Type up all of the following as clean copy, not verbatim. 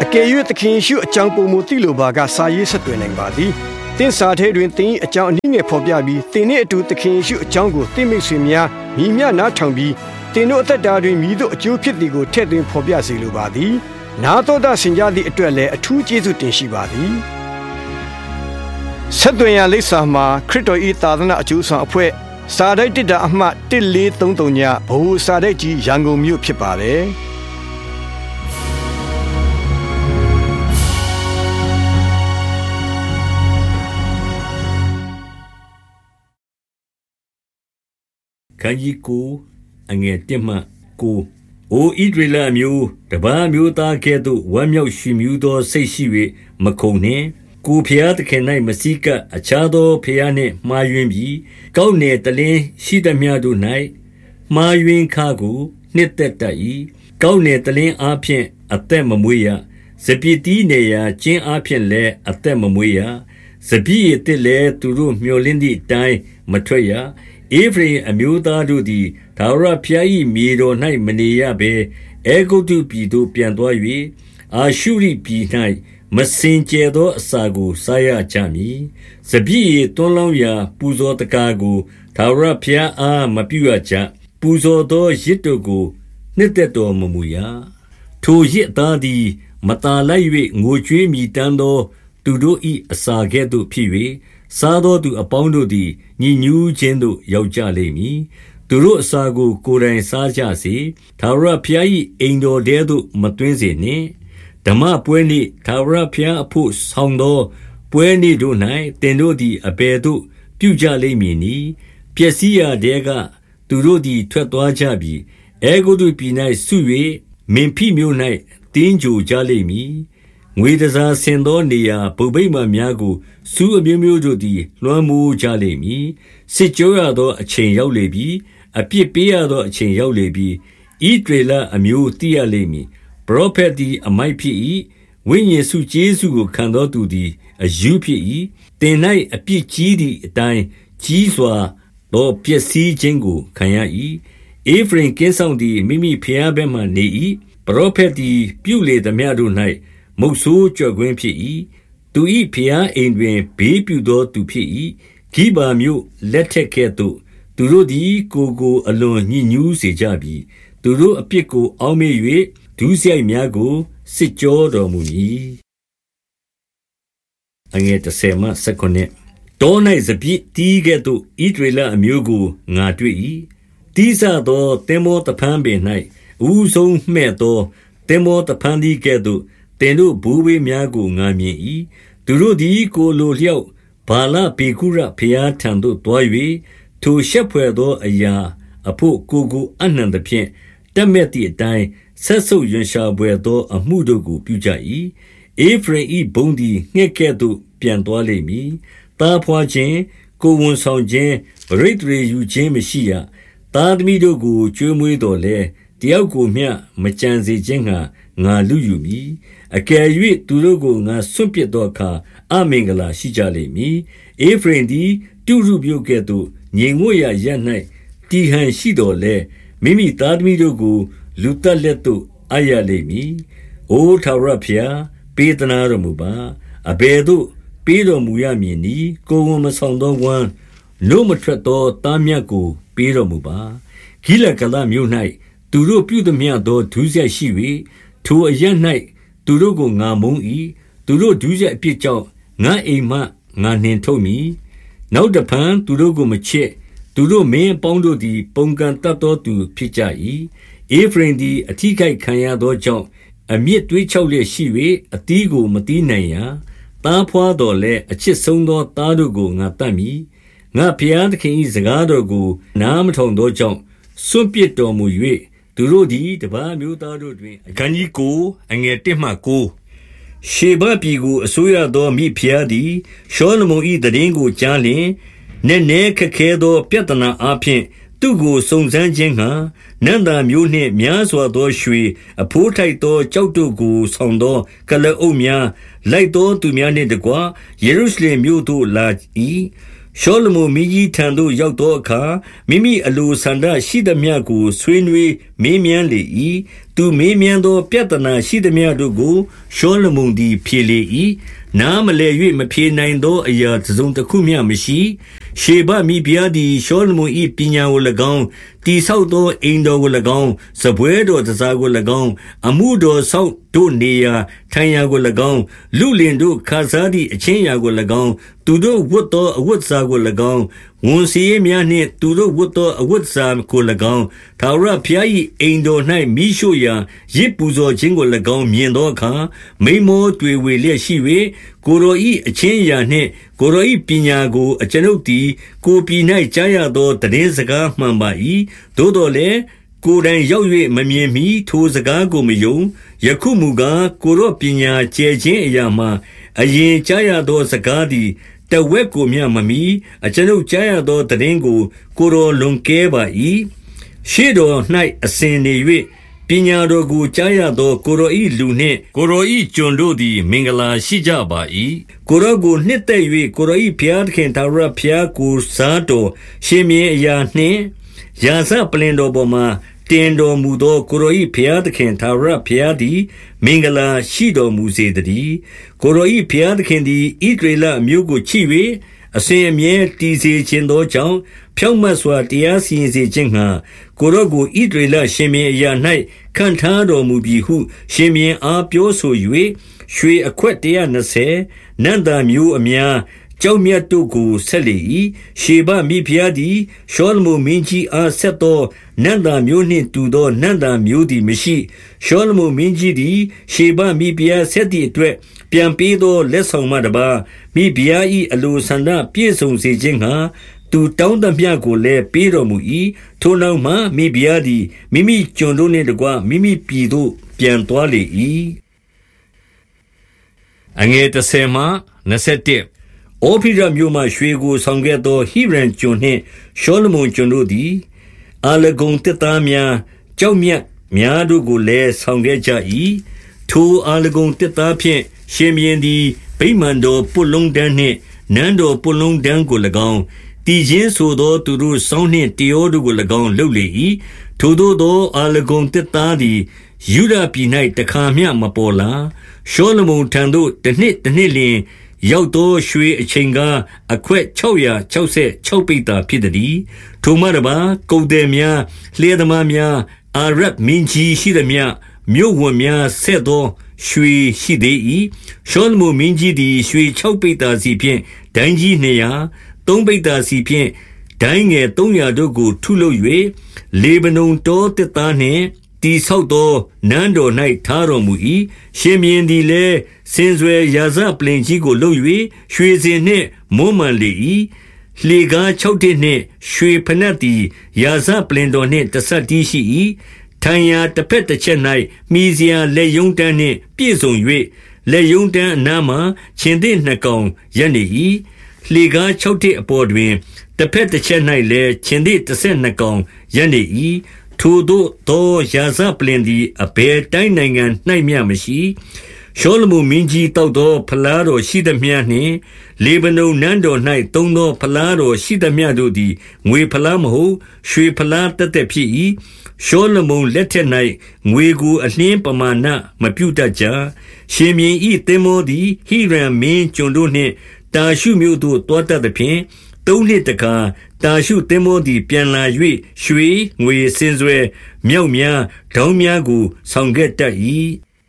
အကယ်၍သခင်ယေရှုအကြောင်းပုံမူသိလိုပါကစာရေးဆက်သွယ်နိုင်ပါသည်တင်းစာထဲတွင်တင်းအကြောင်းအနည်းငယ်ဖော်ပြပြီးတင်းနှင့်အတူသခင်ယေရှုအကြောင်းကိုသိမိတ်ဆွေများမိမျှနားထောင်ပြီးတင်းတို့အသက်တာတွင်မိတို့အကျိုးဖြစ်သည်ကိုထည့်သွင်းဖော်ပြစေလိုပါသည်နာတော်တာဆင်ကြသည့်အတွက်လည်းအထူးကျေးဇူးတင်ရှိပါသည်ဆက်သွယ်ရလိပ်စာမှာခရစ်တော်၏သာသနာအကျိုးဆောင်အဖွဲ့စာတိုက်တစ်တာအမှတ်1433ညဘ ਹੁ စာတိုက်ကြီးရန်ကုန်မြို့ဖြစ်ပါတယ်ခန်းကြီးကိုအငယ်1မှ9အိုဣဒရလမျိုးတပါးမျိုးသားကဲ့သို့ဝမ်းမြောက်ရွှင်မြူးသောစိတ်ရှိ၍မခုန်နှင့်ကိုဖျားသခင်၌မစည်းကပ်အခြားသောဖျားနှင့်မှားယွင်းပြီးကောက်နယ်တလင်းရှိသမျှတို့၌မှားယွင်းခါကိုနှစ်သက်တတ်၏ကောက်နယ်တလင်းအားဖြင့်အသက်မမွေးရစပြစ်တီးနေရာကျင်းအားဖြင့်လည်းအသက်မမွေးရစပြည့်ရစ်လည်းသူတို့မျှော်လင့်သည့်အတိုင်းမထွက်ရဧဖရိမ်အမျိုးသားတို့သည်ထာဝရဘုရား၏မြေတော်၌မနေရဘဲအေဂုတ္တုပြည်သို့ပြန်သွား၍အာရှုရိပြည်၌မစင်ကြယ်သောအစာကိုစားရကြမည်။စပြည့်ရည်တွန်းလောင်းရာပူဇော်တကားကိုထာဝရဘုရားအားမပြုရကြ။ပူဇော်သောရစ်တို့ကိုနှစ်သက်တော်မမူရ။ထိုရစ်သားသည်မတာလိုက်၍ငိုကြွေးမြည်တမ်းသောသူတို့၏အစာကဲ့သို့ဖြစ်၍စားသောသူအပေါင်းတို့သည်ညစ်ညူးခြင်းသို့ရောက်ကြလိမ့်မည်။သူတို့အစာကိုကိုယ်တိုင်စားကြစေ။ထာဝရဘုရား၏အိမ်တော်ထဲသို့မသွင်းစေနှင့်။ဓမ္မပွဲနေ့ထာဝရဘုရားအဖို့ဆောင်သောပွဲနေ့တို့၌သင်တို့သည်အဘယ်သို့ပြုကြလိမ့်မည်နည်း။ပျက်စီးရာထဲကသူတို့သည်ထွက်သွားကြပြီ။အဲဂုတ္တုပြည်၌စု၍မင်ဖိမြို့၌တင်းကြိုကြလိမ့်မည်။ငွေတန်ဆာဆင်သောနေရာဘုံဗိမာန်များကိုစူးအမျိုးမျိုးတို့သည်လွှမ်းမိုးကြလိမ့်မည်။စစ်ကြောရသောအချိန်ရောက်လေပြီ။အပြစ်ပေးရသောအချိန်ရောက်လေပြီ။ဣသရေလအမျိုးသိရလိမ့်မည်။ပရောဖက်သည်အမိုက်ဖြစ်၏။ဝိညာဉ်စုကျေးဇူးကိုခံသောသူသည်အရူးဖြစ်၏။သင်၌အပြစ်ကြီးသည့်အတိုင်းကြီးစွာသောပျက်စီးခြင်းကိုခံရ၏။ဧဖရိမ်ကင်းဆောင်သည်မိမိဘုရားဘက်မှနေ၏။ပရောဖက်သည်ပြုလေသမျှတို့၌မုတ်ဆိုးကြော့ကွင်းဖြစ်၏။သူ၏ဘုရားအိမ်တွင်ဘေးပြုသောသူဖြစ်၏။ဂိဗာမြို့လက်ထက်ကဲ့သို့သူတို့သည်ကိုအလွန်ညစ်ညူးစေကြပြီ။သူတို့အပြစ်ကိုအောက်မေ့၍ဒုစရိုက်များကိုစစ်ကြောတော်မူမည်။10မှ19တော၌စပြစ်တီးကဲ့သို့ဣသရေလအမျိုးကိုငါတွေ့၏။တီးဆသောသင်္ဘောတဖန်းပင်၌အဦးဆုံးမှဲ့သောသင်္ဘောတဖန်းသည်ကဲ့သို့သင်တို့ဘိုးဘေးများကိုငါမြင်၏။သူတို့သည်ကိုလိုလျောက်ဗာလပေဂုရဘုရားထံသို့သွား၍ထိုရှက်ဖွယ်သောအရာအဖို့ကိုအနှံသဖြင့်တက်မဲ့သည့်အတိုင်းဆက်ဆုပ်ရွံရှာပွေသောအမှုတို့ကိုပြုကြ၏။ဧဖရိမ်၏ဘုန်းသည်ငှက်ကဲ့သို့ပြန်သွားလိမ့်မည်။သားဖွာခြင်းကိုဝန်ဆောင်ခြင်းပရိသေယူခြင်းမရှိရ။သားသမီးတို့ကိုကျွေးမွေးတော်လဲတယောက်ကိုမျှမကြံစေခြင်းငှာငါလူယူမည်။အကယ်၍သူတို့ကိုငါစွန့်ပစ်သောအခါအမင်္ဂလာရှိကြလိမ့်မည်။ဧဖရိမ်သည်တုရုမြို့ကဲ့သို့ငြိမ်ဝှက်ရာရပ်၌တည်ဟန်ရှိတော်လဲမိမိသားသမီးတို့ကိုလူတက်လက်သို့အပ်ရလိမ့်မည်။အိုထာဝရဘုရားပေးသနာတော်မူပါ။အဘယ်သို့ပေးတော်မူရမည်နည်း။ကိုယ်ဝန်မဆောင်သောဝမ်းနို့မထွက်သောသားမြတ်ကိုပေးတော်မူပါ။ဂိလဂလမြို့၌သူတို့ပြုသမျှသောဒုစရိုက်ရှိ၍ထိုအရပ်၌သူတို့ကိုငါမုန်း၏။သူတို့ဒုစရိုက်အပြစ်ကြောင့်ငါအိမ်မှငါနှင်ထုတ်မည်။နောက်တဖန်သူတို့ကိုမချစ်သူတို့မင်းအပေါင်းတို့သည်ပုန်ကန်တတ်သောသူဖြစ်ကြ၏။ဧဖရိမ်သည်အထိခိုက်ခံရသောကြောင့်အမြစ်တွေးချောက်လျက်ရှိ၍အသီးကိုမသီးနိုင်ရာ။သားဖွားတော်လဲအချစ်ဆုံးသောသားတို့ကိုငါတတ်မည်။ငါဘုရားသခင်၏စကားတော်ကိုနားမထောင်သောကြောင့်စွန့်ပစ်တော်မူ၍သူတို့သည်တပါးမျိုးသားတို့တွင်အခန်းကြီးကိုအငယ်1မှ9ရှေဘပြည်ကိုအစိုးရသောမိဖုရားသည်ရှောလမုန်၏တည်င်းကိုကြားလျင်နည်းနည်းခက်ခဲသောပြဿနာအပြင်သူကိုစုံစမ်းခြင်းငှာနန္တာမျိုးနှင့်များစွာသောရွှေအဖိုးထိုက်သောကြောက်တို့ကိုဆောင်သောကလအုပ်များလိုက်သောသူများနှင့်တကွယေရုရှလင်မြို့သို့လာ၏ရှောလမုန်မင်းကြီးထံသို့ရောက်သောအခါမိမိအလိုဆန္ဒရှိသမျှကိုဆွေးနွေးမေးမြန်းလေ၏သူမေးမြန်းသောပြဿနာရှိသမျှတို့ကိုရှောလမုန်သည်ဖြေလေ၏နားမလည်၍မဖြေနိုင်သောအရာတစ်စုံတစ်ခုမျှမရှိရှေဘမိဖုရားသည်ရှောလမုန်၏ပညာကို၎င်းတိဆောက်သောအိမ်တော်ကို၎င်းစပွဲတော်တစားကို၎င်းအမှုတော်ဆောက်တို့နေရာထိုင်ရာကို၎င်းလူလင်တို့ခါစားသည့်အချင်းရာကို၎င်းသူတို့ဝတ်သောအဝတ်စားကို၎င်းဝန်စည်းများနှင့်သူတို့ဝတ်သောအဝတ်စားကို၎င်းထာဝရဘုရား၏အိမ်တော်၌မိရှို့ရာရစ်ပူဇော်ခြင်းကို၎င်းမြင်သောအခါမိမောတွေ့ဝေလျက်ရှိ၍ကိုယ်တော်၏အချင်းရာနှင့်ကိုယ်တော်၏ပညာကိုအကျွန်ုပ်သည်ကိုယ်ပြည်၌ကြားရသောတည်င်းစကားမှန်ပါ၏သို့တော်လည်းကိုယ်တိုင်ရောက်၍မမြင်မီထိုစကားကိုမယုံယခုမူကားကိုယ်တော်ပညာကျဲခြင်းအရာမှာအရင်ကြားရသောစကားသည်တဝက်ကိုမျှမမီအကျွန်ုပ်ကြားရသောတည်င်းကိုကိုယ်တော်လွန်ကဲပါ၏ရှေ့တော်၌အစဉ်နေ၍ပညာတော်ကိုကြားရသောကိုယ်တော်၏လူနှင့်ကိုယ်တော်၏ကျွန်တို့သည်မင်္ဂလာရှိကြပါ၏ကိုယ်တော်ကိုနှစ်သက်၍ကိုယ်တော်၏ဘုရားသခင်ထာဝရဘုရားကိုစားတော်ရှင်မြင်းအရာနှင့်ယာစပလင်တော်ပေါ်မှာတင်တော်မူသောကိုယ်တော်၏ဘုရားသခင်ထာဝရဘုရားသည်မင်္ဂလာရှိတော်မူစေတည်းကိုယ်တော်၏ဘုရားသခင်သည်ဣသရေလအမျိုးကိုချစ်၍အစဉ်အမြဲတည်စေခြင်းသောကြောင့်ဖြောင့်မတ်စွာတရားစီရင်စေခြင်းငှာကိုယ်တော်ကိုဣသရေလရှင်မြင်းအရာ၌ခံထားတော်မူပြီဟုရှင်မြင်းအားပြောဆို၍ရွှေအခွက်120နန္တာမျိုးအများကြောက်မြတ်တို့ကိုဆက်လေ၏ရှေဘမိဖုရားသည်ရှောလမုန်မင်းကြီးအားဆက်သောနန္တာမျိုးနှင့်တူသောနန္တာမျိုးသည်မရှိရှောလမုန်မင်းကြီးသည်ရှေဘမိဖုရားဆက်သည့်အတွက်ပြန်ပေးသောလက်ဆောင်မှတပါမိဖုရား၏အလိုဆန္ဒပြည့်စုံစေခြင်းငှာသူတောင်းသမျှကိုလည်းပေးတော်မူ၏ထိုနောက်မှမိဖုရားသည်မိမိကျွန်တို့နှင့်တကွမိမိပြည်သို့ပြန်သွားလေ၏အငယ်30မှ21ဩဖိရမြို့မှရွှေကိုဆောင်ခဲ့သောဟိရန်ကျွန်နှင့်ရှောလမုန်ကျွန်တို့သည်အာလဂုန်တစ်သားများကြောက်မြတ်များတို့ကိုလည်းဆောင်ခဲ့ကြ၏ထိုအာလဂုန်တစ်သားဖြင့်ရှင်ဘုရင်သည်ဗိမာန်တော်ပုလုံးတန်းနှင့်နန်းတော်ပုလုံးတန်းကို၎င်းတည်ခြင်းဆိုသောသူတို့စောင်းနှင့်တယောတို့ကို၎င်းလုပ်လေ၏ထိုသို့သောအာလဂုန်တစ်သားသည်ယူဒပြည်၌တခါမျှမပေါ်လာရှောလမုန်ထံသို့တစ်နှစ်လျင်ရောက်သောရွှေအချိန်ကားအခွက်666ပိဿာဖြစ်သည်ထိုမှတပါကုတ်တယ်များလျှဲသမားများအာရတ်မင်းကြီးရှိသည်များမြို့ဝန်များဆက်သောရွှေရှိသေး၏ရှောလမုန်မင်းကြီးသည်ရွှေ6ပိဿာစီဖြင့်ဒိုင်းကြီး200 3ပိဿာစီဖြင့်ဒိုင်းငယ်300တို့ကိုထုလုပ်၍လေဗနုန်တောတစ်သားနှင့်တိဆောက်သောနန်းတော်၌ထားတော်မူ၏ရှင်ဘုရင်သည်လည်းစင်စွယ်ရာဇပလင်ကြီးကိုလုပ်၍ရွှေစင်နှင့်မွမ်းမံလေ၏လှေကား6တစ်နှင့်ရွှေဖနက်သည်ရာဇပလင်တော်နှင့်တဆက်တည်းရှိ၏ထိုင်ရာတစ်ဖက်တစ်ချက်၌မိစရာလက်ယုံတန်းနှင့်ပြည့်စုံ၍လက်ယုံတန်းအနားမှခြင်သည့်2ကောင်ရပ်နေ၏လှေကား6တစ်အပေါ်တွင်တစ်ဖက်တစ်ချက်၌လည်းခြင်သည့်12ကောင်ရပ်နေ၏ထိုတို့သောရာဇပလင်သည်အဘယ်တိုင်းနိုင်ငံ၌မျှမရှိရှောလမုန်မင်းကြီးတောက်သောဖလားတော်ရှိသမျှနှင့်လေဗနုန်နန်းတော်၌သုံးသောဖလားတော်ရှိသမျှတို့သည်ငွေဖလားမဟုတ်ရွှေဖလားတသက်ဖြစ်၏ရှောလမုန်လက်ထက်၌ငွေကိုအလင်းပမာဏမပြုတတ်ကြရှင်မြင်း၏သင်္ဘောသည်ဟိရန်မင်းကျွန်တို့နှင့်တာရှုမြို့သို့တွားတတ်သဖြင့်3နှစ်တခါတာရှုသင်္ဘောသည်ပြန်လာ၍ရွှေငွေစင်စွယ်မြောက်များဒေါင်းများကိုဆောင်ခဲ့တတ်၏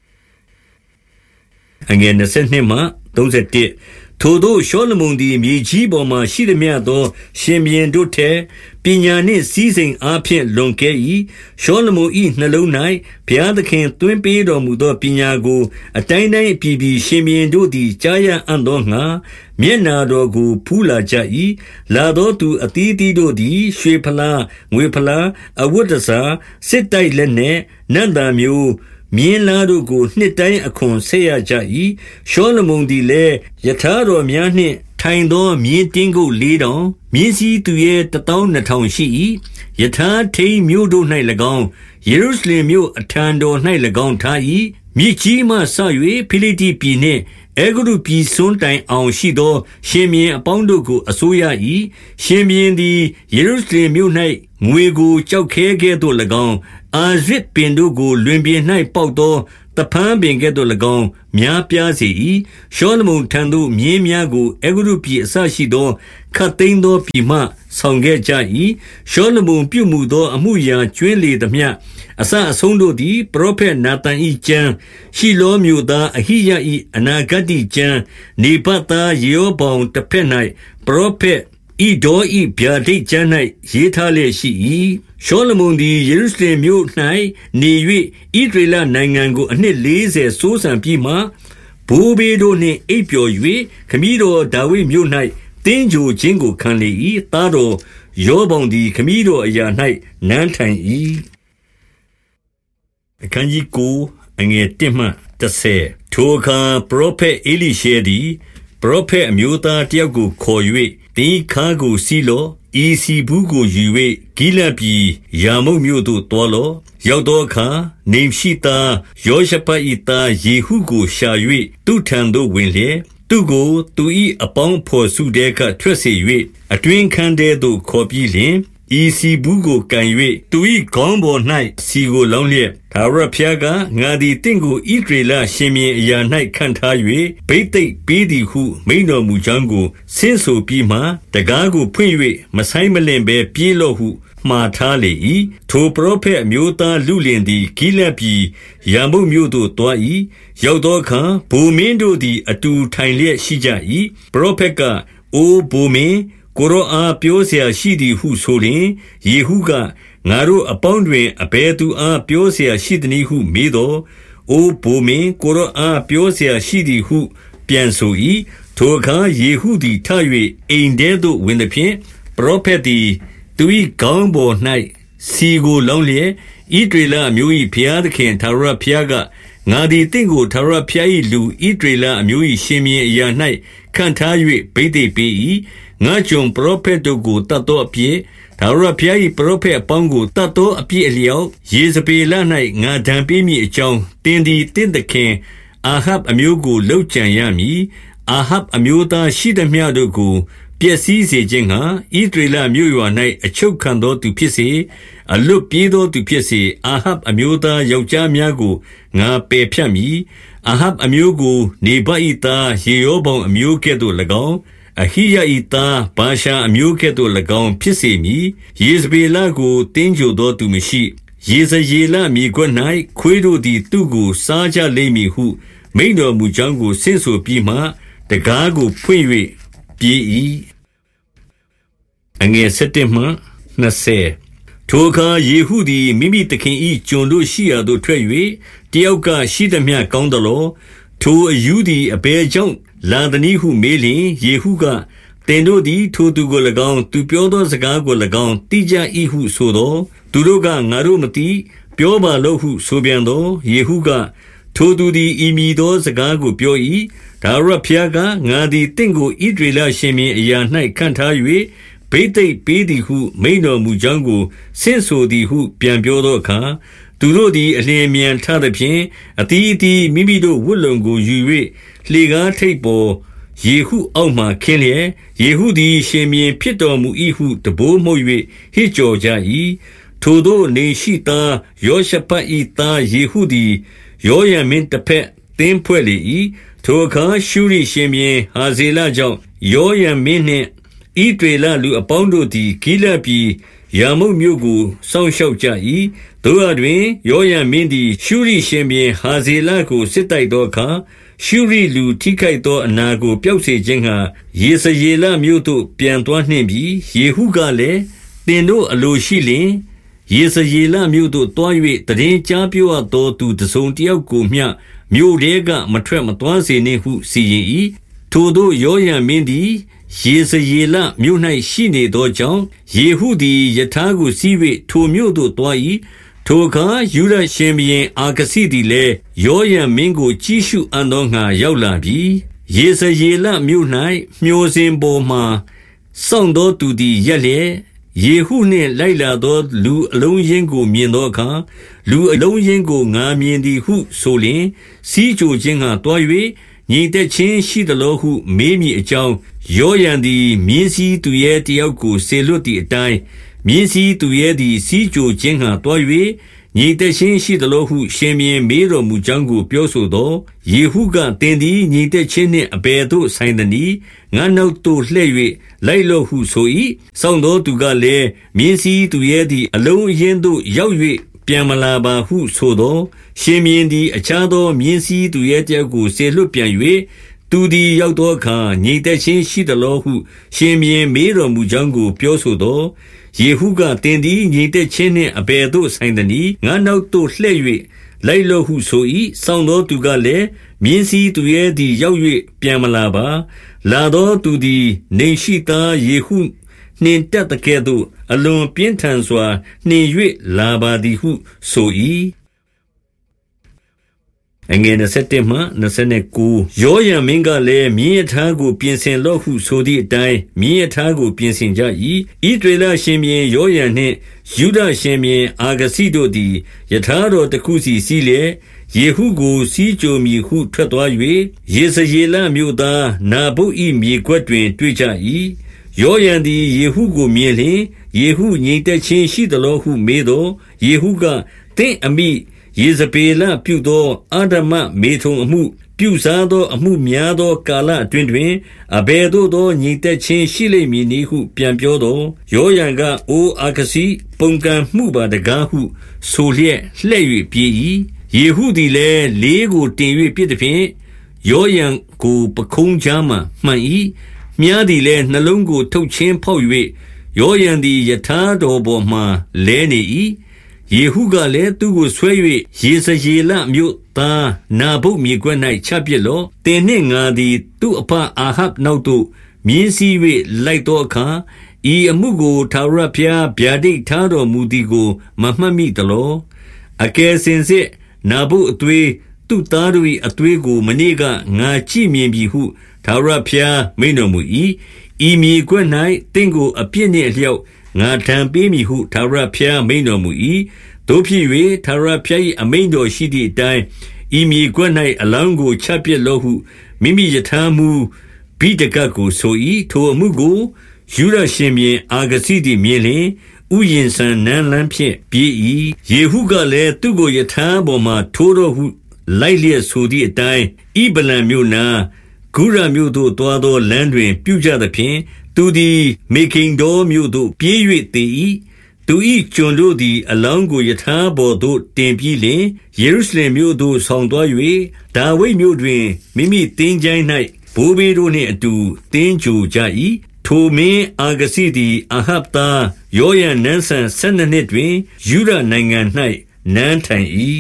အငယ်22မှ31ထိုသို့ရှောလမုန်သည်မြေကြီးပေါ်မှရှိသမျှသောရှင်ဘုရင်တို့ထက်ပညာနှင့်စည်းစိမ်အားဖြင့်လွန်ကဲ၏ရှောလမုန်၏နှလုံး၌ဘုရားသခင်သွင်းပေးတော်မူသောပညာကိုအတိုင်းတိုင်းအပြည်ပြည်ရှင်ဘုရင်တို့သည်ကြားရအံ့သောငှာမျက်နာတော်ကိုဖူးလာကြ၏လာသောသူအသီးသီးတို့သည်ရွှေဖလားငွေဖလားအဝတ်တစားစစ်တိုက်လက်နှင့်နန္တာမျိုးမြင်းလားတို့ကိုနှစ်တိုင်းအခွန်ဆက်ရကြ၏ရှောလမုန်သည်လည်းယထာတော်များနှင့်ထိုင်သောမြင်းတင်းကုတ်4000မြင်းစည်းသူရဲ12000ရှိ၏ယထာထိန်မြို့တို့၌၎င်းယေရုရှလင်မြို့အထံတော်၌၎င်းထား၏မြစ်ကြီးမှဆ၍ဖိလိတ္တိပြည်နှင့်အဲဂုတ္တုပြည်စွန်းတိုင်အောင်ရှိသောရှင်ဘုရင်အပေါင်းတို့ကိုအစိုးရ၏ရှင်ဘုရင်သည်ယေရုရှလင်မြို့၌ငွေကိုကြောက်ခဲကဲ့သို့၎င်းအာရဇ်ပင်တို့ကိုလွင်ပြင်၌ပေါက်သောတဖန်းပင်ကဲ့သို့၎င်းများပြားစေ၏ရှောလမုန်ထံသို့မြင်းများကိုအဲဂုတ္တုပြည်အစရှိသောခတ်သိမ်းသောပြည်မှဆောင်ခဲ့ကြ၏ရှောလမုန်ပြုမှုသောအမှုရာကျွင်းလေသမျှအစအဆုံးတို့သည်ပရောဖက်နာသန်၏ကျမ်းရှိလောမျိုးသားအဟိယ၏အနာဂတ်ကျမ်းနေဗတ်သားယေရောဗောင်တစ်ဖက်၌ပရောဖက်ဤဒေါ်ဤဗျာဒိတ်ကျမ်း၌ရေးထားလျက်ရှိ၏ရှောလမုန်သည်ယေရုရှလင်မြို့၌နေ၍ဣသရေလနိုင်ငံကိုအနှစ်40စိုးစံပြီးမှဘိုးဘေးတို့နှင့်အိပ်ပျော်၍ခမည်းတော်ဒါဝိဒ်မြို့၌တင်းကြိုခြင်းကိုခံလေ၏သားတော်ယောဗောင်သည်ခမည်းတော်အရာ၌နန်းထိုင်၏အခန်းကြီး9အငယ်1မှ10ထိုအခါပရောဖက်အေလိရှေသည်ပရောဖက်အမျိုးသားတယောက်ကိုခေါ်၍တင်းခါကိုစီးလောဤစီဘူးကိုယူ၍ဂိလဒ်ပြည်ယာမုတ်မြို့သို့တွားလောရောက်သောအခါနေရှိသားယောရှဖတ်၏သားယေဟုကိုရှာ၍သူထံသို့ဝင်လျက်သူကိုသူ၏အပေါင်းဖော်စုတဲကထွက်စေ၍အတွင်ခန်းတဲသို့ခေါ်ပြီးလျှင်ဤစီဘူးကိုကန်၍သူ၏ခေါင်းပေါ်၌စီကိုလောင်းလျက်ထာဝရဘုရားကငါသည်တင့်ကိုဣသရေလရှင်ဘုရင်အရာ၌ခံထား၍ဗိသိက်ပေးသည်ဟုမိန့်တော်မူကြောင်းကိုဆင့်ဆိုပြီးမှတကားကိုဖွင့်၍မဆိုင်မလင့်ဘဲပြေးလော့ဟုမှားထားလေ၏ထိုပရောဖက်အမျိုးသားလူလင်သည်ဂိလဒ်ပြည်ယာမုတ်မြို့သို့တွား၏ရောက်သောအခါဗိုလ်မင်းတို့သည်အတူထိုင်လျက်ရှိကြ၏ပရောဖက်ကအိုဗိုလ်မင်းကိုရောအားပြောเสียရှိသည်ဟုဆိုလျင်ယေဟုကငါတို့အပေါင်းတွင်အဘယ်သူအားပြောเสียရှိသည်ဟုမေးသောအိုဗိုလ်မင်းကိုရောအားပြောเสียရှိသည်ဟုပြန်ဆို၏ထိုအခါယေဟုသည်ထ၍အိမ်ထဲသို့ဝင်သည်ဖြင့်ပရောဖက်သည်သူ၏ခေါင်းပေါ်၌စီကိုလောင်းလျက်ဣသရေလအမျိုး၏ဘုရားသခင်ထာဝရဘုရားကငါသည်တင့်ကိုထာဝရဘုရား၏လူဣသရေလအမျိုး၏ရှင်ဘုရင်အရာ၌ခံထား၍ဗိသိက်ပေး၏ငါကျွန်ပရောဖက်တို့ကိုတတ်သောအပြစ်ထာဝရဘုရား၏ပရောဖက်အပေါင်းကိုတတ်သောအပြစ်အလျောက်ယေဇဗေလ၌ငါဒဏ်ပေးမည်အကြောင်းတင်းသည်တင့်သခင်အာဟပ်အမျိုးကိုလှုပ်ကြံရမည်အာဟပ်အမျိုးသားရှိသမျှတို့ကိုပျက်စီးစေခြင်းငှါဣသရေလမြို့ရွာ၌အချုပ်ခံသောသူဖြစ်စေအလွတ်ပြေးသောသူဖြစ်စေအာဟပ်အမျိုးသားယောက်ျားများကိုငါပယ်ဖြတ်မည်အာဟပ်အမျိုးကိုနေဗတ်၏သားယေရောဗောင်အမျိုးကဲ့သို့၎င်းအဟိယ၏သားဘာရှာအမျိုးကဲ့သို့၎င်းဖြစ်စေမည်ယေဇဗေလကိုတင်းကြိုသောသူမရှိယေဇရေလမြေခွက်၌ခွေးတို့သည်သူ့ကိုစားကြလိမ့်မည်ဟုမိန့်တော်မူကြောင်းကိုဆင့်ဆိုပြီးမှတကားကိုဖွင့်၍ပြေး၏အငယ်7မှ20ထိုအခါယေဟုသည်မိမိသခင်၏ကျွန်တို့ရှိရာသို့ထွက်၍တယောက်ကရှိသမျှကောင်းသလောထိုအယူသည်အဘယ်ကြောင့်လာသနည်းဟုမေးလျင်ယေဟုကသင်တို့သည်ထိုသူကို၎င်းသူပြောသောစကားကို၎င်းသိကြ၏ဟုဆိုသောသူတို့ကငါတို့မသိပြောပါလော့ဟုဆိုပြန်သောယေဟုကထိုသူသည်ဤမည်သောစကားကိုပြော၏ဒါဝရဘုရားကငါသည်တင့်ကိုဣသရေလရှင်ဘုရင်အရာ၌ခံထား၍ဗိသိက်ပေးသည်ဟုမိန့်တော်မူကြောင်းကိုဆင့်ဆိုသည်ဟုပြန်ပြောသောအခါသူတို့သည်အလျင်မြန်ထသဖြင့်အသီးအသီးမိမိတို့ဝတ်လုံကိုယူ၍လှေကားထိပ်ပေါ်ယေဟုအောက်မှခင်းလျက်ယေဟုသည်ရှင်ဘုရင်ဖြစ်တော်မူ၏ဟုတဘိုးမှုတ်၍ဟစ်ကြော်ကြ၏ထိုသို့နေရှိသားယောရှဖတ်၏သားယေဟုသည်ယောရံမင်းတစ်ဖက်သင်းဖွဲ့လေ၏ထိုအခါရှုရိရှင်ဘုရင်ဟာဇေလကြောင့်ယောရံမင်းနှင့်ဣသရေလလူအပေါင်းတို့သည်ဂိလဒ်ပြည်ယာမုတ်မြို့ကိုစောင့်ရှောက်ကြ၏တို့အတွင်ယောရံမင်းသည်ရှုရိရှင်ဘုရင်ဟာဇေလကိုစစ်တိုက်သောအခါရှုရိလူထိခိုက်သောအနာကိုပျောက်စေခြင်းငှါယေဇရေလမြို့သို့ပြန်သွားနှင့်ပြီယေဟုကလည်းသင်တို့အလိုရှိလျှင်ယေဇရေလမြို့သို့သွား၍တည်င်းကြားပြောသောသူတစုံတယောက်ကိုမျှမြို့ထဲကမထွက်မသွားစေနှင့်ဟုစီရင်၏ထိုသို့ယောရံမင်းသည်ယေဇရေလမြို့၌ရှိနေသောကြောင့်ယေဟုသည်ယထာကိုစီး၍ထိုမြို့သို့သွား၏ထိုအခါယုဒရှင်ဘုရင်အာခဇိသည်လည်းယောရံမင်းကိုကြည့်ရှုအံ့သောငှါရောက်လာပြီယေဇရေလမြို့၌မျှော်စင်ပေါ်မှစောင့်သောသူသည်ရက်လျက်ယေဟုနှင့်လိုက်လာသောလူအလုံးရင်းကိုမြင်သောအခါလူအလုံးရင်းကိုငါမြင်သည်ဟုဆိုလျှင်စီးကြိုခြင်းကတွား၍ညီသက်ချင်းရှိသလိုဟုမေးမည်အကြောင်းယောရန်သည်မြင်းစည်းသူရဲတယောက်ကိုဆေလွတ်သည့်အတိုင်းမြင်းစည်းသူရဲသည်စီးကြိုခြင်းကတွား၍ညီသက်ချင်းရှိသလိုဟုရှင်မြင်းမေးတော်မူကြောင်းကိုပြောဆိုသောယေဟုကတင်သည်ညီသက်ချင်းနှင့်အဘယ်သို့ဆိုင်သနည်းငါနောက်သို့လှည့်၍လိုက်လော့ဟုဆို၏စောင့်သောသူကလည်းမြင်းစည်းသူရဲသည်အလုံးအရင်းသို့ရောက်၍ပြန်မလာပါဟုဆိုသောရှင်မြင်းသည်အခြားသောမြင်းစည်းသူရဲတယောက်ကိုဆေလွတ်ပြန်၍သူသည်ရောက်သောအခါညီသက်ချင်းရှိသလိုဟုရှင်မြင်းမေးတော်မူကြောင်းကိုပြောဆိုသောယေဟုကတင်သည်ညီသက်ချင်းနှင့်အဘယ်သို့ဆိုင်သနည်းငါနောက်သို့လှည့်၍လိုက်လော့ဟုဆို၏စောင့်သောသူကလည်းမြင်းစည်းသူရဲသည်ရောက်၍ပြန်မလာပါလာသောသူသည်နေရှိသားယေဟုနှင်တက်တကဲ့သို့အလွန်ပြင်းထန်စွာနှင်၍လာပါသည်ဟုဆို၏အငယ်27မှ29ယောရံမင်းကလည်းမြင်းရထားကိုပြင်ဆင်လော့ဟုဆိုသည့်အတိုင်းမြင်းရထားကိုပြင်ဆင်ကြ၏ဣသရေလရှင်ဘုရင်ယောရံနှင့်ယူဒရှင်ဘုရင်အာဂစိတို့သည်ရထားတော်တစ်ခုစီစီးလျက်ယေဟုကိုစီးကြိုမည်ဟုထွက်သွား၍ယေဇရေလမြို့သားနာဗုတ်၏မြေခွက်တွင်တွေ့ကြ၏ယောရံသည်ယေဟုကိုမြင်လျှင်ယေဟုငြိမ်သက်ခြင်းရှိသလိုဟုမေးသောယေဟုကသင်အမိယေဇဗေလပြုသောအာဒမမေထုံအမှုပြုစားသောအမှုများသောကာလအတွင်းတွင်အဘယ်သို့သောညီသက်ချင်းရှိလိမ့်မည်နည်းဟုပြန်ပြောသောယောရံကအိုအာခစီပုန်ကန်မှုပါတကားဟုဆိုလျက်လှည့်၍ပြေး၏ယေဟုသည်လည်းလေးကိုတင်၍ပြစ်သည်ဖြင့်ယောရံကိုပခုံးကြားမှမှန်၏မြားသည်လည်းနှလုံးကိုထုတ်ချင်းဖောက်၍ယောရံသည်ယထာတော်ပေါ်မှလဲနေ၏ယေဟုကလည်းသူကိုဆွဲ၍ယေဇရေလမြို့သားနာဗုတ်မြေခွက်၌ချပစ်လော့တင်နှင့်ငါသည်သူ့အဖအာဟပ်နောက်သို့မြင်းစည်း၍လိုက်သောအခါဤအမှုကိုထာဝရဘုရားဗျာဒိတ်ထားတော်မူသည်ကိုမမှတ်မိသလောအကယ်စင်စစ်နာဗုတ်အသွေးသူ့သားတို့၏အသွေးကိုမနေ့ကငါကြည့်မြင်ပြီဟုထာဝရဘုရားမိန့်တော်မူ၏ဤမြေခွက်၌တင့်ကိုအပြစ်နှင့်အလျောက်ငါထံပေးမည်ဟုထာဝရဘုရားမိန့်တော်မူ၏တို့ဖြစ်၍ထာဝရဘုရား၏အမိန့်တော်ရှိသည့်အတိုင်းဤမြေခွက်၌အလောင်းကိုချပစ်လော့ဟုမိမိယထာမူဘိဒကကိုဆို၏ထိုအမှုကိုယူရရှင်ဘုရင်အာဂစိသည်မြင်လျှင်ဥယျင်ဆန်နန်းလန်းဖြင့်ပြေး၏ယေဟုကလည်းသူကိုယထာပေါ်မှထိုးတော်ဟုလိုက်လျက်ဆိုသည့်အတိုင်းဣဗလံမြို့နာဂုရမြို့သို့တွားသောလမ်းတွင်ပြုကြသဖြင့်သူသည်မေခိန်တော်မြို့သို့ပြေး၍တည်၏သူ၏ကျွန်တို့သည်အလောင်းကိုယထာပေါ်သို့တင်ပြီးလျှင်ယေရုရှလင်မြို့သို့ဆောင်သွား၍ဒါဝိဒ်မြို့တွင်မိမိသင်္ချိုင်း၌ဘိုးဘေးတို့နှင့်အတူသင်္ဂြိုဟ်ကြ၏ထိုမင်းအာဂစိသည်အာဟပ်သားယောရံနန်းဆန်12နှစ်တွင်ယူဒနိုင်ငံ၌နန်းထိုင်၏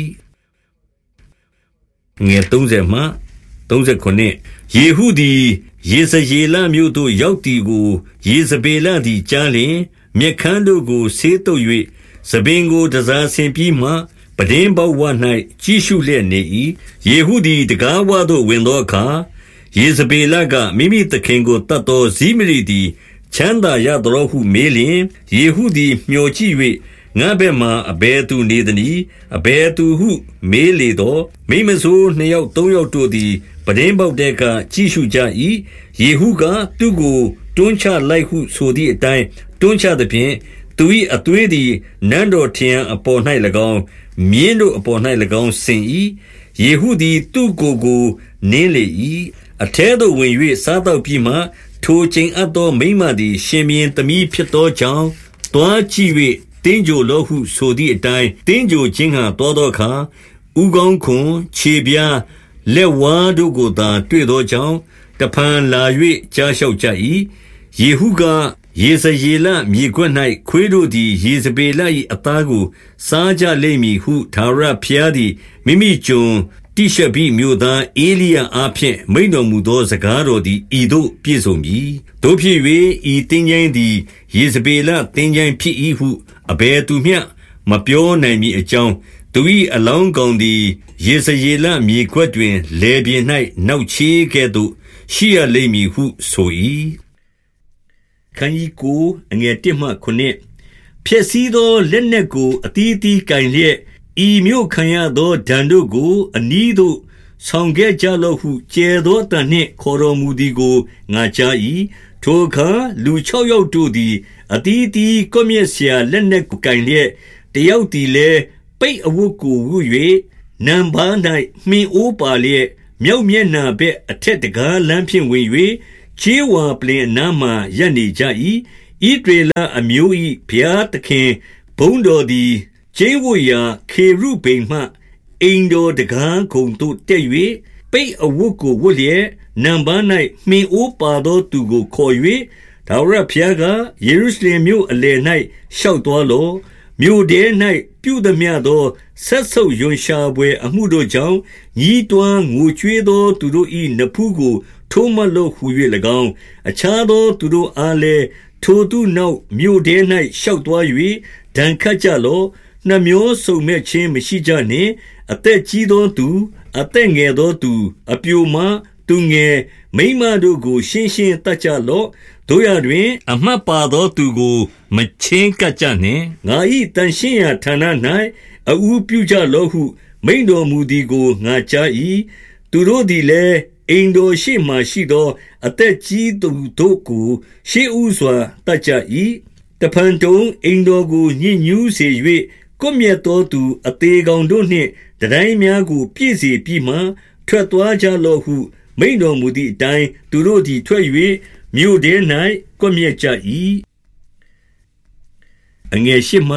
ငယ်30မှ39ယေဟုသည်ယေဇရေလမြို့သို့ရောက်သည်ကိုယေဇဗေလသည်ကြားလျှင်မျက်ခမ်းတို့ကိုဆေးတုပ်၍သပင်ကိုတစားဆင်ပြီးမှပဒင်းပေါက်ဝ၌ကြည့်ရှုလျက်နေ၏ယေဟုသည်တကားဝသို့ဝင်သောအခါယေဇဗေလကမိမိသခင်ကိုတတ်သောဇိမရိသည်ချမ်းသာရသောဟုမေးလျင်ယေဟုသည်မျှော်ကြည့်၍ငါဘက်မှအဘယ်သူနေသနည်းအဘယ်သူဟုမေးလေသောမိမဆိုး2ယောက်3ယောက်တို့သည်ပဒင်းပေါက်တဲ့ကကြည့်ရှုကြ၏ယေဟုကသူကိုတွန်းချလိုက်ဟုဆိုသည့်အတိုင်းတွန်းချသဖြင့်သူ၏အသွေးသည်နန်းတော်ထရန်အပေါ်၌၎င်းမြင်းတို့အပေါ်၌၎င်းဆင်၏ယေဟုသည်သူ့ကိုနင်းလေ၏အထဲသို့ဝင်၍စားတော့ပြီးမှထိုချိန်အပ်သောမိမသည်ရှင်ဘုရင်သမီးဖြစ်သောကြောင့်တွားကြည့်၍တင်းကြိုလောဟုဆိုသည့်အတိုင်းတင်းကြိုခြင်းဟာတောသောအခါဥကောင်းခွန်ခြေပြားလက်ဝါးတို့ကိုသာတွေ့သောကြောင့်တဖန်လာ၍ကြားလျှောက်ကြ၏ယေဟုကယေဇရေလမြေခွက်၌ခွေးတို့သည်ယေဇဗေလ၏အသားကိုစားကြလိမ့်မည်ဟုထာဝရဘုရားသည်မိမိကျွန်တိရှဘိမြို့သားဧလိယအားဖြင့်မိန့်တော်မူသောစကားတော်သည်ဤသို့ပြည့်စုံပြီတို့ဖြစ်၍ဤသင်္ချိုင်းသည်ယေဇဗေလသင်္ချိုင်းဖြစ်၏ဟုအဘယ်သူမျှမပြောနိုင်မည်အကြောင်းသူ၏အလောင်းကောင်သည်ယေဇရေလမြေခွက်တွင်လေပြင်း၌နောက်ချေးကဲ့သို့ရှိရလိမ့်မည်ဟုဆို၏ခန်းကြီးကိုအငယ်1မှ9ဖြစ်စည်းသောလက်နက်ကိုအတီးတီးကင်လျက်ဤမြို့ခံရသောဒဏ်တို့ကိုအနီးသို့ဆောင်ခဲ့ကြလော့ဟုကျဲသောတန်နှင့်ခေါ်တော်မူသည်ကိုငါကြား၏ထိုအခါလူ6ယောက်တို့သည်အတီးတီးကွမျက်เสียလက်နက်ကိုကင်လျက်တယောက်သည်လည်းပိတ်အဝတ်ကိုဝတ်၍နံပါး၌မှင်အိုးပါလျက်မြောက်မျက်နှာဘက်အထက်တကားလမ်းဖြင့်ဝင်၍ခြေဝါပလင်အနားမှရပ်နေကြ၏ဣသရေလအမျိုး၏ဘုရားသခင်ဘုန်းတော်သည်ကျင်းဝရာခေရုဗိမ်မှအိမ်တော်တကားခုံသို့တက်၍ပိတ်အဝတ်ကိုဝတ်လျက်နံပါး၌မှင်အိုးပါသောသူကိုခေါ်၍ထာဝရဘုရားကယေရုရှလင်မြို့အလယ်၌ရှောက်သွားလော့မြို့ထဲ၌ပြုသမျှသောဆက်ဆုပ်ယွန်ရှာပွဲအမှုတို့ကြောင့်ညီးတွားငိုကြွေးသောသူတို့၏နဖူးကိုထိုးမလို့ဟူ၍၎င်းအခြားသောသူတို့အားလည်းထိုသူနောက်မြို့ထဲ၌ရှောက်သွား၍ဒဏ်ခတ်ကြလော့နှမျောစုံမဲ့ခြင်းမရှိကြနှင့်အသက်ကြီးသောသူအသက်ငယ်သောသူအပြိုမသူငယ်မိန်းမတို့ကိုရှင်းရှင်းတတ်ကြလော့တို့ရတွင်အမှတ်ပါသောသူကိုမချင်းကပ်ကြနှင့်ငါ၏တန်ရှင်းရာဌာန၌အူပြုကြလော့ဟုမိန်တော်မူသည်ကိုငါကြား၏သူတို့သည်လည်းအိမ်တော်ရှိမှရှိသောအသက်ကြီးသူတို့ကိုရှေးဥစွာတတ်ကြ၏တဖန်တုံအိမ်တော်ကိုညှဉ်းညူးစေ၍ကွမျက်သောသူအသေးကောင်တို့နှင့်တတိုင်းများကိုပြည့်စေပြီးမှထွက်သွားကြလော့ဟုမိန်တော်မူသည့်အတိုင်းသူတို့သည်ထွက်၍မြို့ထဲ၌ကွမျက်ကြ၏အငယ်8မှ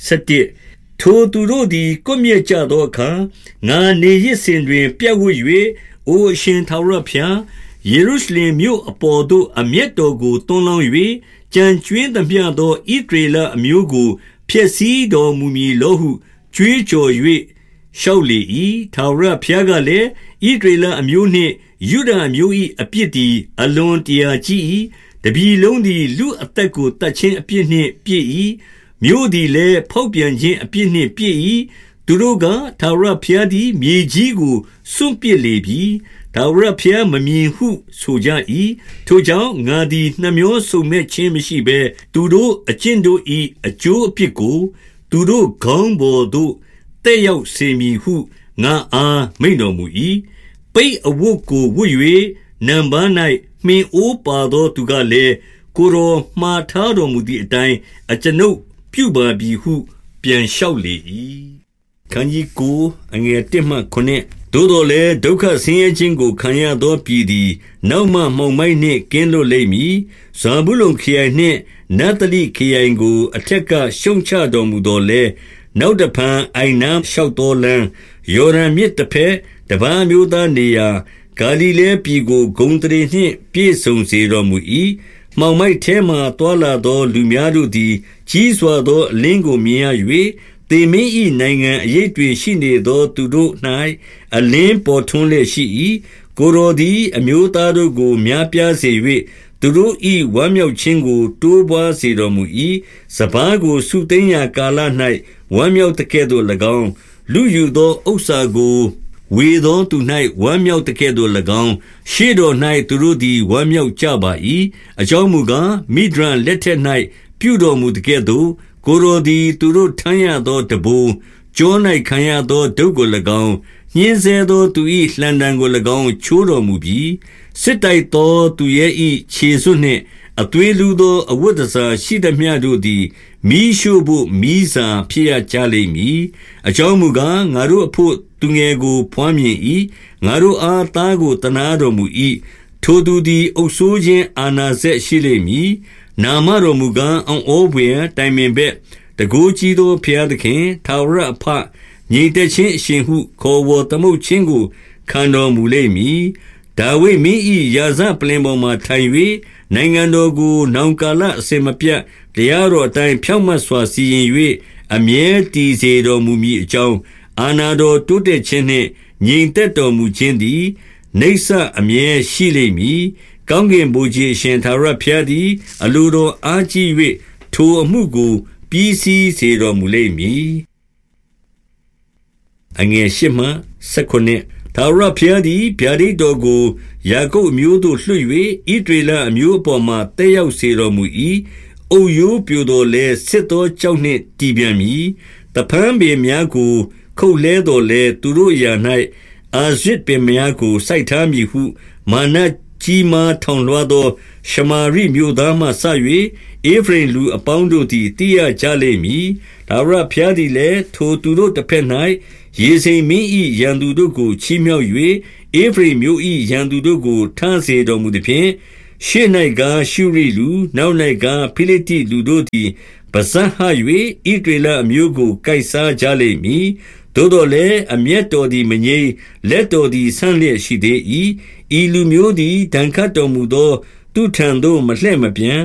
17ထိုသူတို့သည်ကွမျက်ကြသောအခါငါနေရစ်စဉ်တွင်ပြတ်ဝတ်၍အိုအရှင်ထာဝရဘုရားယေရုရှလင်မြို့အပေါ်သို့အမျက်တော်ကိုတွန်းလောင်း၍ကြံကျွင်းသမျှသောဣသရေလအမျိုးကိုဖျက်ဆီးတော်မူမည်လောဟုကြွေးကြော်၍ရှောက်လေ၏ထာဝရဘုရားကလည်းဣသရေလအမျိုးနှင့်ယုဒအမျိုး၏အပြစ်သည်အလွန်တရာကြီး၏တပြည်လုံးသည်လူအသက်ကိုတတ်ခြင်းအပြစ်နှင့်ပြည့်၏မြို့သည်လည်းဖောက်ပြန်ခြင်းအပြစ်နှင့်ပြည့်၏သူတို့ကထာဝရဘုရားသည်မြေကြီးကိုစွန့်ပစ်လေပြီထာဝရဘုရားမမြင်ဟုဆိုကြ၏ထိုကြောင့်ငါသည်နှမျောစုံမဲ့ခြင်းမရှိဘဲသူတို့အကျင့်တို့၏အကျိုးအပြစ်ကိုသူတို့ခေါင်းပေါ်သို့တက်ရောက်စေမည်ဟုငါအားမိန့်တော်မူ၏ပိတ်အဝတ်ကိုဝတ်၍နံပါး၌မှင်အိုးပါသောသူကလည်းကိုယ်တော်မှားထားတော်မူသည့်အတိုင်းအကျွန်ုပ်ပြုပါပြီဟုပြန်လျှောက်လေ၏ခန်းကြီးကိုအငယ်1မှ9သို့တော်လည်းဒုက္ခဆင်းရဲခြင်းကိုခံရသောပြည်သည်နောက်မှမှောင်မိုက်နှင့်ကင်းလွတ်လိမ့်မည်ဇာဗုလုန်ခရိုင်နှင့်နဿလိခရိုင်ကိုအထက်ကရှုံချတော်မူတော်လဲနောက်တဖန်အိုင်နာလျှောက်တော်လန်းယော်ဒန်မြစ်တစ်ဖက်တပန်းမျိုးသားနေရာဂါလိလဲပြည်ကိုဂုံတရေနှင့်ပြည့်စုံစေတော်မူ၏မှောင်မိုက်ထဲမှတွာလာသောလူများတို့သည်ကြီးစွာသောအလင်းကိုမြင်ရ၍သေမင်း၏နိုင်ငံအရေးတွင်ရှိနေသောသူတို့၌အလင်းပေါ်ထွန်းလျက်ရှိ၏ကိုယ်တော်သည်အမျိုးသားတို့ကိုများပြားစေ၍သူတို့၏ဝမ်းမြောက်ခြင်းကိုတိုးပွားစေတော်မူ၏စပါးကိုစုသိမ်းရာကာလ၌ဝမ်းမြောက်တကဲ့သို့၎င်းလူယူသောဥစ္စာကိုဝေသောသူ၌ဝမ်းမြောက်တကဲ့သို့၎င်းရှေ့တော်၌သူတို့သည်ဝမ်းမြောက်ကြပါ၏အကြောင်းမူကားမိဒျန်လက်ထက်၌ပြုတော်မူတကဲ့သို့ကိုယ်တော်သည်သူတို့ထမ်းရသောတဘိုးကျော၌ခံရသောဒုက္ခကို၎င်းညှင်းဆဲသောသူ၏လှံတံကို၎င်းချိုးတော်မူပြီးစစ်တိုက်သောသူရဲ့၏ခြေစွနှင့်အသွေးလူသောအဝတ်တစားရှိသမျှတို့သည်မီးရှို့ဖို့မီးစာဖြစ်ရကြလိမ့်မည်အကြောင်းမူကားငါတို့အဖို့သူငယ်ကိုဖွမ်းမြင်၏ငါတို့အားသားကိုတနာတော်မူ၏ထိုသူသည်အုပ်ဆိုးခြင်းအာဏာစက်ရှိလိမ့်မည်နာမတော်မူကားအောင်ဩဘွေတိုင်ပင်ဘက်တကိုးကြီးသောဘုရားသခင်ထာဝရအဖငြိမ်သက်ခြင်းအရှင်ဟုခေါ်ဝေါ်သမုတ်ခြင်းကိုခံတော်မူလိမ့်မည်ဒါဝိဒ်မင်း၏ရာဇပလင်ပေါ်မှာထိုင်၍နိုင်ငံတော်ကိုနောင်ကာလအစဉ်မပြတ်တရားတော်အတိုင်းဖြောင့်မတ်စွာစီရင်၍အမြဲတည်စေတော်မူမည်အကြောင်းအာနာတော်တိုးတက်ခြင်းနှင့်ငြိမ်သက်တော်မူခြင်းသည်နေဆအမြဲရှိလိမ့်မည်ကောင်းကင်ဘုရားရှင်သာရဖျားသည်အလိုတော်အားကြီး၍ထိုအမှုကိုပြီးစီးစေတော်မူလိမ့်မည်အငယ်8မှ19 ထာဝရဘုရားသည်ဗျာဒိတ်တော်ကိုယာကုပ်အမျိုးသို့လွှတ်၍ဣသရေလအမျိုးအပေါ်မှာတက်ရောက်စေတော်မူ၏။အုတ်ရိုးပြိုတော်လဲစစ်သောကြောင့်နှင့်တည်ပြန်မည်။တဖန်ပင်များကိုခုတ်လဲတော်လဲသူတို့အရာ၌အာရဇ်ပင်များကိုစိုက်ထားမည်ဟုမာနကြီးမားထောင်လွှားသောရှမာရိမြို့သားမှစ၍ဧဖရိမ်လူအပေါင်းတို့သည်သိရကြလိမ့်မည်။ထာဝရဘုရားသည်လည်းထိုသူတို့တစ်ဖက်၌ယေဇိမင်း၏ရန်သူတို့ကိုချီးမြှောက်၍ဧဖရိမ်မြို့၏ရန်သူတို့ကိုထမ်းစေတော်မူသည်ဖြင့်ရှေ့၌ကရှုရိလူနောက်၌ကဖိလိတ္တိလူတို့သည်ပဇတ်ဟ၍ဣသရေလအမျိုးကိုကိုက်စားကြလိမ့်မည်။သို့တော်လည်းအမျက်တော်သည်မငြိမ်လက်တော်သည်ဆန့်လျက်ရှိသေး၏။ဤလူမျိုးသည်ဒဏ်ခတ်တော်မူသောသူထံသို့မလှည့်မပြန်